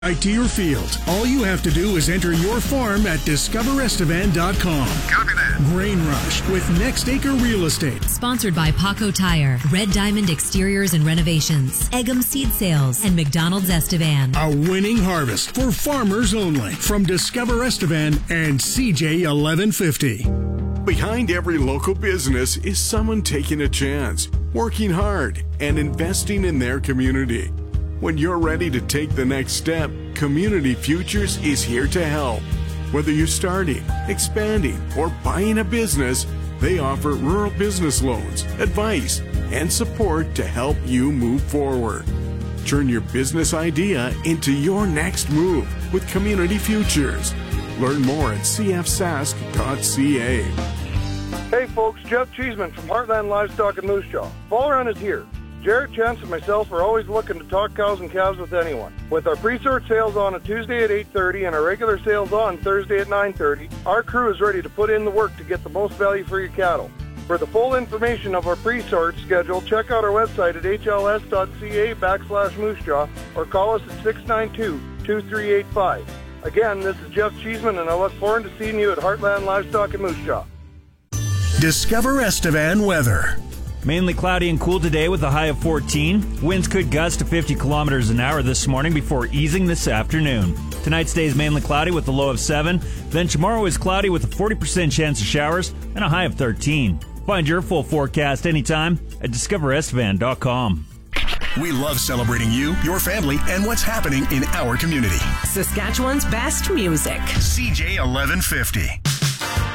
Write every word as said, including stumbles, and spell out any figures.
Right to your field. All you have to do is enter your farm at discover estevan dot com. Copy that. Grain Rush with Next Acre Real Estate. Sponsored by Paco Tire, Red Diamond Exteriors and Renovations, Eggum Seed Sales, and McDonald's Estevan. A winning harvest for farmers only from Discover Estevan and C J eleven fifty. Behind every local business is someone taking a chance, working hard, and investing in their community. When you're ready to take the next step, Community Futures is here to help. Whether you're starting, expanding, or buying a business, they offer rural business loans, advice, and support to help you move forward. Turn your business idea into your next move with Community Futures. Learn more at c f sask dot c a. Hey folks, Jeff Cheeseman from Heartland Livestock in Moose Jaw. Fall Run is here. Jarrett, Chance, and myself are always looking to talk cows and calves with anyone. With our pre-sort sales on a Tuesday at eight thirty and our regular sales on Thursday at nine thirty, our crew is ready to put in the work to get the most value for your cattle. For the full information of our pre-sort schedule, check out our website at h l s dot c a backslash moose jaw or call us at six nine two, two three eight five. Again, this is Jeff Cheeseman, and I look forward to seeing you at Heartland Livestock in Moose Jaw. Discover Estevan weather. Mainly cloudy and cool today with a high of fourteen. Winds could gust to fifty kilometers an hour this morning before easing this afternoon. Tonight's day is mainly cloudy with a low of seven. Then tomorrow is cloudy with a forty percent chance of showers and a high of thirteen. Find your full forecast anytime at discover estevan dot com. We love celebrating you, your family, and what's happening in our community. Saskatchewan's best music. C J eleven fifty.